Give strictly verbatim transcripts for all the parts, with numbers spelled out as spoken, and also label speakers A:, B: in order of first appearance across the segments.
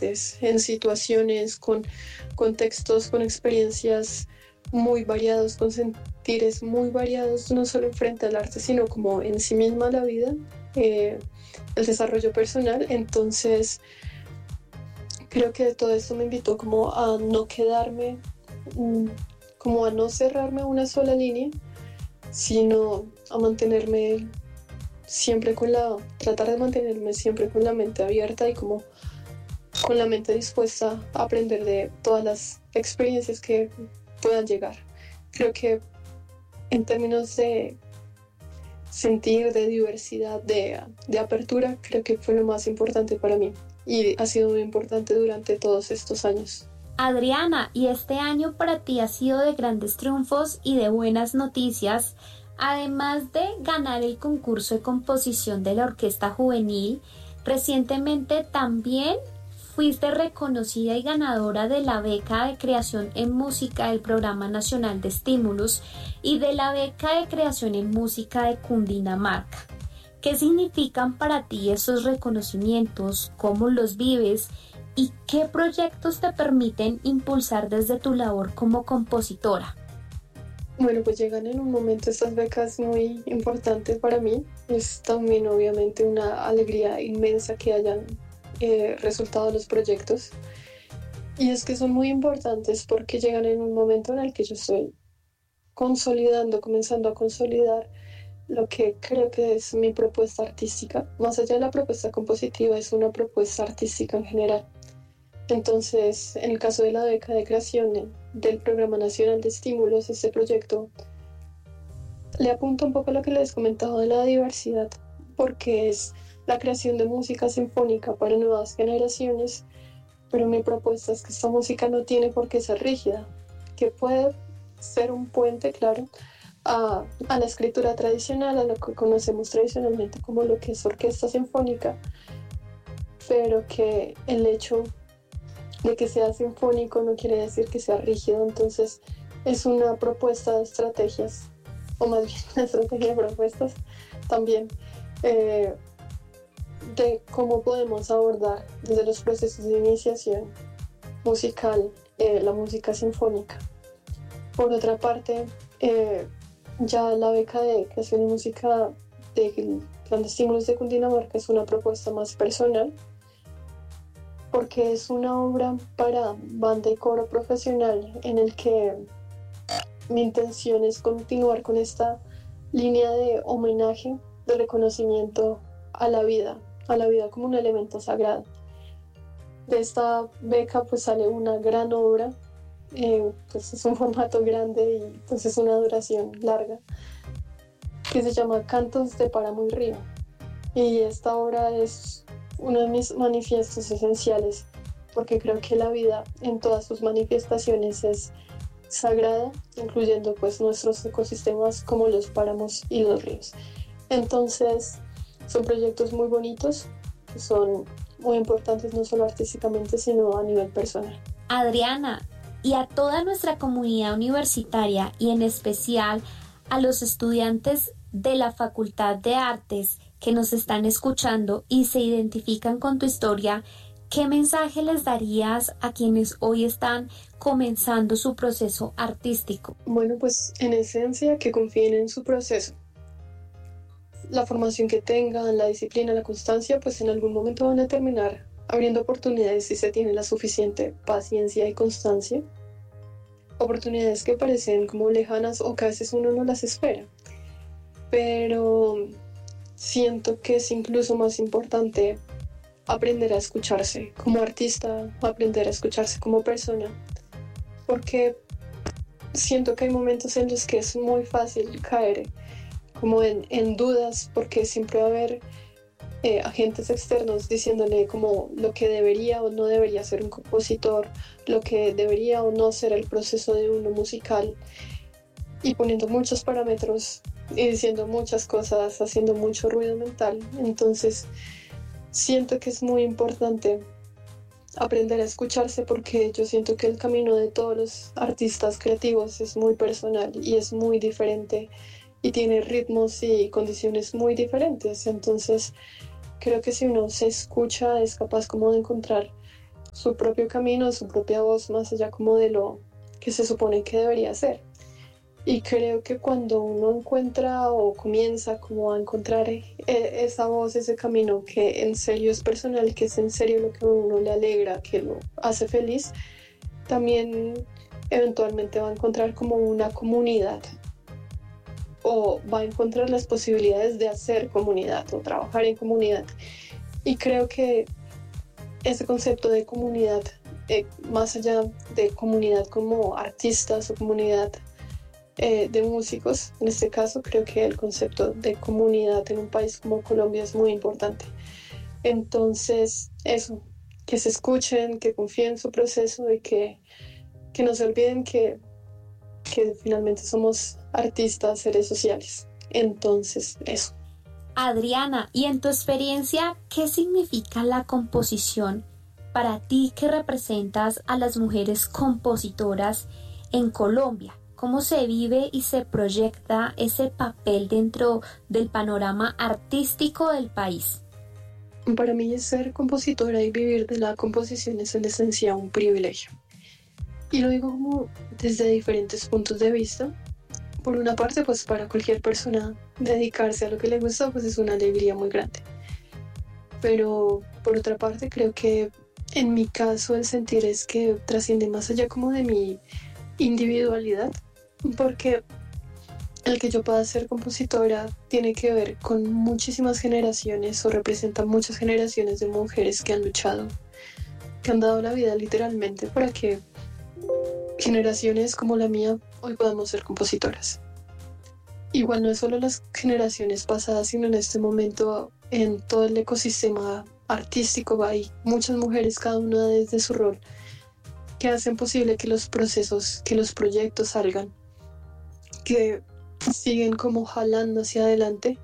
A: diferentes, en situaciones, con contextos, con experiencias muy variados, con sentires muy variados, no solo frente al arte, sino como en sí misma la vida, eh, el desarrollo personal. Entonces, creo que todo esto me invitó como a no quedarme, mm, como a no cerrarme a una sola línea, sino a mantenerme siempre con la, tratar de mantenerme siempre con la mente abierta y como con la mente dispuesta a aprender de todas las experiencias que puedan llegar. Creo que en términos de sentir, de diversidad, de, de apertura, creo que fue lo más importante para mí y ha sido muy importante durante todos estos años.
B: Adriana, y este año para ti ha sido de grandes triunfos y de buenas noticias. Además de ganar el concurso de composición de la Orquesta Juvenil, recientemente también fuiste reconocida y ganadora de la beca de creación en música del Programa Nacional de Estímulos y de la beca de creación en música de Cundinamarca. ¿Qué significan para ti esos reconocimientos? ¿Cómo los vives? ¿Y qué proyectos te permiten impulsar desde tu labor como compositora?
A: Bueno, pues llegan en un momento estas becas muy importantes para mí. Es también obviamente una alegría inmensa que hayan eh, resultado los proyectos. Y es que son muy importantes porque llegan en un momento en el que yo estoy consolidando, comenzando a consolidar lo que creo que es mi propuesta artística. Más allá de la propuesta compositiva, es una propuesta artística en general. Entonces, en el caso de la beca de creación del Programa Nacional de Estímulos, este proyecto le apunta un poco a lo que les comentaba de la diversidad, porque es la creación de música sinfónica para nuevas generaciones, pero mi propuesta es que esta música no tiene por qué ser rígida, que puede ser un puente, claro, a, a la escritura tradicional, a lo que conocemos tradicionalmente como lo que es orquesta sinfónica, pero que el hecho de que sea sinfónico no quiere decir que sea rígido. Entonces es una propuesta de estrategias, o más bien una estrategia de propuestas también, eh, de cómo podemos abordar desde los procesos de iniciación musical eh, la música sinfónica. Por otra parte, eh, ya la beca de creación de música de Plan de Estímulos de Cundinamarca es una propuesta más personal, porque es una obra para banda y coro profesional en el que mi intención es continuar con esta línea de homenaje, de reconocimiento a la vida, a la vida como un elemento sagrado. De esta beca pues sale una gran obra, eh, pues es un formato grande y pues es una duración larga, que se llama Cantos de Páramo y Río. Y esta obra es uno de mis manifiestos esenciales, porque creo que la vida en todas sus manifestaciones es sagrada, incluyendo pues nuestros ecosistemas como los páramos y los ríos. Entonces son proyectos muy bonitos, que son muy importantes no solo artísticamente, sino a nivel personal.
B: Adriana, y a toda nuestra comunidad universitaria y en especial a los estudiantes de la Facultad de Artes que nos están escuchando y se identifican con tu historia, ¿qué mensaje les darías a quienes hoy están comenzando su proceso artístico?
A: Bueno, pues en esencia que confíen en su proceso. La formación que tengan, la disciplina, la constancia, pues en algún momento van a terminar abriendo oportunidades si se tiene la suficiente paciencia y constancia. Oportunidades que parecen como lejanas o que a veces uno no las espera. Pero siento que es incluso más importante aprender a escucharse como artista, aprender a escucharse como persona, porque siento que hay momentos en los que es muy fácil caer como en, en dudas, porque siempre va a haber eh, agentes externos diciéndole como lo que debería o no debería ser un compositor, lo que debería o no ser el proceso de uno musical, y poniendo muchos parámetros y diciendo muchas cosas, haciendo mucho ruido mental. Entonces siento que es muy importante aprender a escucharse, porque yo siento que el camino de todos los artistas creativos es muy personal y es muy diferente y tiene ritmos y condiciones muy diferentes. Entonces creo que si uno se escucha es capaz como de encontrar su propio camino, su propia voz, más allá como de lo que se supone que debería ser. Y creo que cuando uno encuentra o comienza como a encontrar esa voz, ese camino que en serio es personal, que es en serio lo que a uno le alegra, que lo hace feliz, también eventualmente va a encontrar como una comunidad o va a encontrar las posibilidades de hacer comunidad o trabajar en comunidad. Y creo que ese concepto de comunidad, eh, más allá de comunidad como artistas o comunidad eh, de músicos, en este caso creo que el concepto de comunidad en un país como Colombia es muy importante. Entonces, eso, que se escuchen, que confíen en su proceso y que, que no se olviden que, que finalmente somos artistas, seres sociales. Entonces, eso.
B: Adriana, y en tu experiencia, ¿qué significa la composición para ti que representas a las mujeres compositoras en Colombia? ¿Cómo se vive y se proyecta ese papel dentro del panorama artístico del país?
A: Para mí ser compositora y vivir de la composición es en esencia un privilegio. Y lo digo como desde diferentes puntos de vista. Por una parte, pues para cualquier persona dedicarse a lo que le gusta, pues es una alegría muy grande. Pero por otra parte, creo que en mi caso el sentir es que trasciende más allá como de mi individualidad, porque el que yo pueda ser compositora tiene que ver con muchísimas generaciones o representa muchas generaciones de mujeres que han luchado, que han dado la vida literalmente para que generaciones como la mía hoy podamos ser compositoras. Igual no es solo las generaciones pasadas, sino en este momento en todo el ecosistema artístico hay muchas mujeres, cada una desde su rol, que hacen posible que los procesos, que los proyectos salgan, que siguen como jalando hacia adelante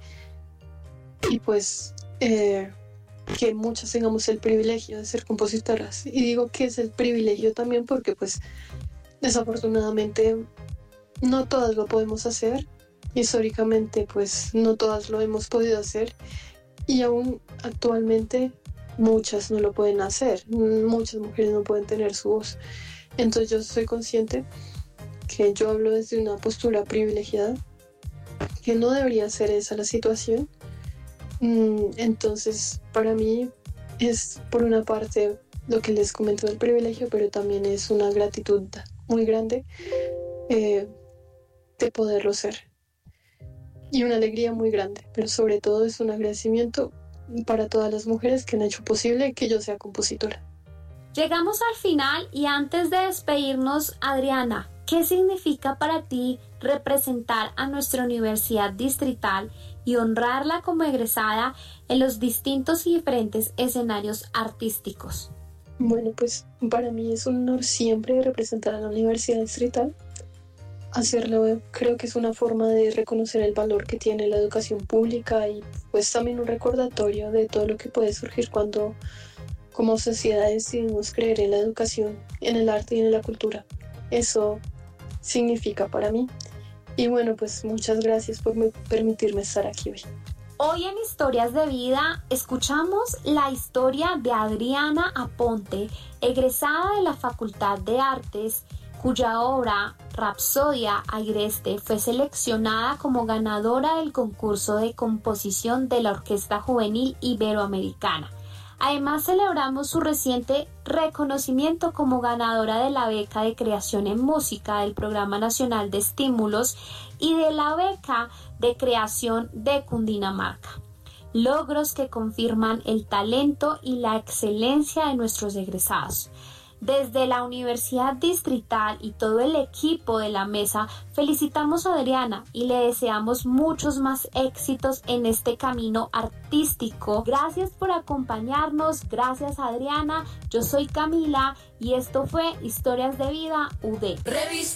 A: y pues eh, que muchas tengamos el privilegio de ser compositoras. Y digo que es el privilegio también porque pues desafortunadamente no todas lo podemos hacer, históricamente pues no todas lo hemos podido hacer y aún actualmente muchas no lo pueden hacer, muchas mujeres no pueden tener su voz. Entonces yo soy consciente que yo hablo desde una postura privilegiada, que no debería ser esa la situación. Entonces para mí es por una parte lo que les comento del privilegio, pero también es una gratitud muy grande eh, de poderlo ser y una alegría muy grande, pero sobre todo es un agradecimiento para todas las mujeres que han hecho posible que yo sea compositora.
B: Llegamos al final y antes de despedirnos, Adriana, ¿qué significa para ti representar a nuestra universidad distrital y honrarla como egresada en los distintos y diferentes escenarios artísticos?
A: Bueno, pues para mí es un honor siempre representar a la Universidad Distrital. Hacerlo creo que es una forma de reconocer el valor que tiene la educación pública y pues también un recordatorio de todo lo que puede surgir cuando como sociedad decidimos creer en la educación, en el arte y en la cultura. Eso significa para mí. Y bueno, pues muchas gracias por permitirme estar aquí hoy.
B: Hoy en Historias de Vida escuchamos la historia de Adriana Aponte, egresada de la Facultad de Artes, cuya obra Rapsodia Agreste fue seleccionada como ganadora del concurso de composición de la Orquesta Juvenil Iberoamericana. Además, celebramos su reciente reconocimiento como ganadora de la beca de creación en música del Programa Nacional de Estímulos y de la beca de creación de Cundinamarca. Logros que confirman el talento y la excelencia de nuestros egresados. Desde la Universidad Distrital y todo el equipo de la mesa, felicitamos a Adriana y le deseamos muchos más éxitos en este camino artístico. Gracias por acompañarnos, gracias Adriana, yo soy Camila y esto fue Historias de Vida U D. Revista